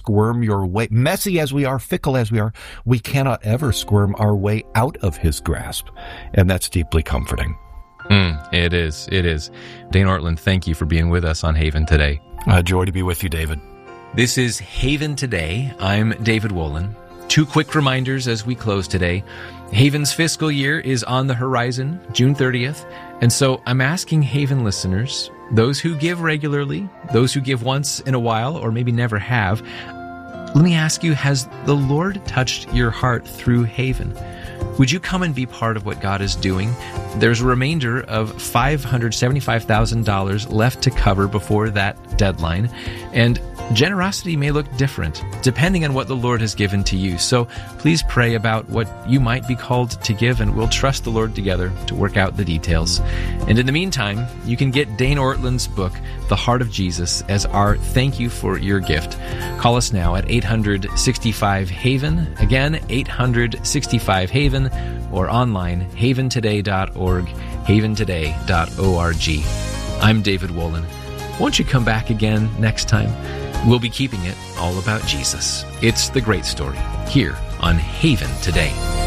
squirm your way, messy as we are, fickle as we are, we cannot ever squirm our way out of his grasp. And that's deeply comforting. It is. Dane Ortlund, thank you for being with us on Haven Today. Joy to be with you, David. This is Haven Today. I'm David Wolin. 2 quick reminders as we close today. Haven's fiscal year is on the horizon, June 30th. And so I'm asking Haven listeners, those who give regularly, those who give once in a while, or maybe never have, let me ask you, has the Lord touched your heart through Haven? Would you come and be part of what God is doing? There's a remainder of $575,000 left to cover before that deadline. And generosity may look different depending on what the Lord has given to you. So please pray about what you might be called to give, and we'll trust the Lord together to work out the details. And in the meantime, you can get Dane Ortlund's book, The Heart of Jesus, as our thank you for your gift. Call us now at 865-HAVEN. Again, 865-HAVEN, or online, haventoday.org, haventoday.org. I'm David Wolin. Won't you come back again next time? We'll be keeping it all about Jesus. It's the great story here on Haven Today.